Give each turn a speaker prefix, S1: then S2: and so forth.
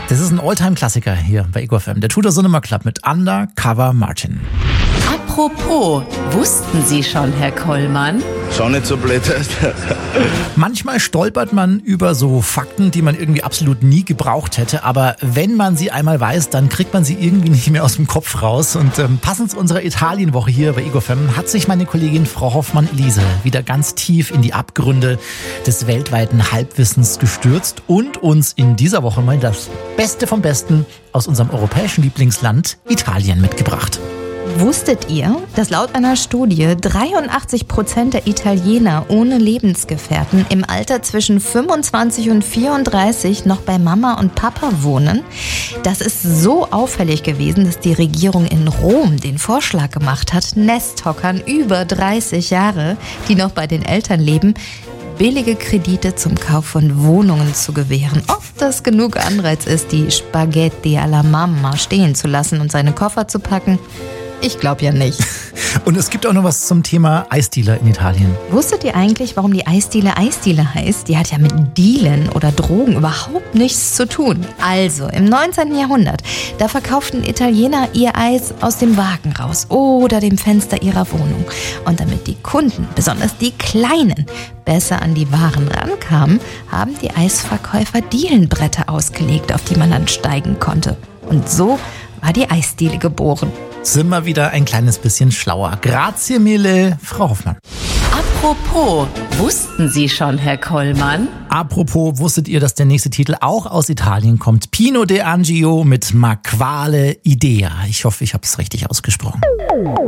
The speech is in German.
S1: Das ist ein Alltime-Klassiker hier bei Ego FM. Der Tudor Cinema Club mit Undercover Martin.
S2: Apropos, wussten Sie schon, Herr Kollmann?
S3: Schau nicht so blöd.
S1: Manchmal stolpert man über so Fakten, die man irgendwie absolut nie gebraucht hätte. Aber wenn man sie einmal weiß, dann kriegt man sie irgendwie nicht mehr aus dem Kopf raus. Und passend zu unserer Italienwoche hier bei Ego FM hat sich meine Kollegin Frau Hoffmann-Elise wieder ganz tief in die Abgründe des weltweiten Halbwissens gestürzt und uns in dieser Woche mal das Beste vom Besten aus unserem europäischen Lieblingsland Italien mitgebracht.
S4: Wusstet ihr, dass laut einer Studie 83% der Italiener ohne Lebensgefährten im Alter zwischen 25 und 34 noch bei Mama und Papa wohnen? Das ist so auffällig gewesen, dass die Regierung in Rom den Vorschlag gemacht hat, Nesthockern über 30 Jahre, die noch bei den Eltern leben, billige Kredite zum Kauf von Wohnungen zu gewähren. Ob das genug Anreiz ist, die Spaghetti alla Mamma stehen zu lassen und seine Koffer zu packen? Ich glaube ja nicht.
S1: Und es gibt auch noch was zum Thema Eisdealer in Italien.
S4: Wusstet ihr eigentlich, warum die Eisdiele Eisdiele heißt? Die hat ja mit Dealen oder Drogen überhaupt nichts zu tun. Also, im 19. Jahrhundert, da verkauften Italiener ihr Eis aus dem Wagen raus oder dem Fenster ihrer Wohnung. Und damit die Kunden, besonders die Kleinen, besser an die Waren rankamen, haben die Eisverkäufer Dielenbretter ausgelegt, auf die man dann steigen konnte. Und so war die Eisdiele geboren.
S1: Sind wir wieder ein kleines bisschen schlauer. Grazie mille, Frau Hoffmann.
S2: Apropos, wussten Sie schon, Herr Kollmann?
S1: Apropos, wusstet ihr, dass der nächste Titel auch aus Italien kommt? Pino De Angio mit Ma quale idea. Ich hoffe, ich habe es richtig ausgesprochen.